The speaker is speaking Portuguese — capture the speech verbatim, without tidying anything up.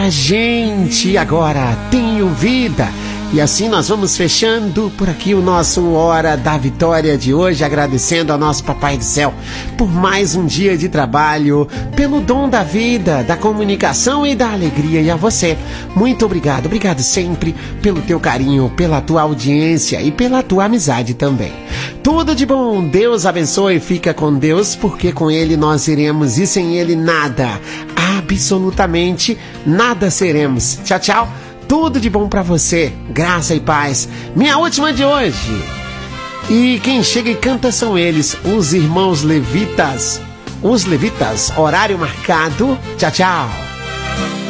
A gente agora tenho vida. E assim nós vamos fechando por aqui o nosso Hora da Vitória de hoje, agradecendo ao nosso Papai do Céu por mais um dia de trabalho, pelo dom da vida, da comunicação e da alegria. E a você, muito obrigado, obrigado sempre pelo teu carinho, pela tua audiência e pela tua amizade também. Tudo de bom, Deus abençoe, fica com Deus, porque com Ele nós iremos e sem Ele nada, absolutamente nada seremos. Tchau, tchau. Tudo de bom pra você, graça e paz. Minha última de hoje. E quem chega e canta são eles, os irmãos levitas. Os levitas, horário marcado. Tchau, tchau.